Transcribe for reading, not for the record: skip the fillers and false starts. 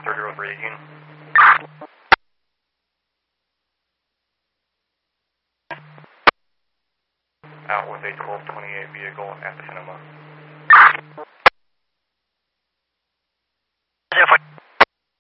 30 over 18. Out with a 1228 vehicle at the cinema.